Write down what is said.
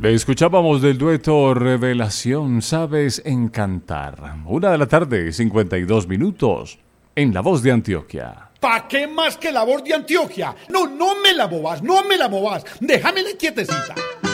Escuchábamos del dueto Revelación, Sabes Encantar. 1 de la tarde, 52 minutos, en La Voz de Antioquia. ¿Pa' qué más que La Voz de Antioquia? No me la movas, déjamela quietecita.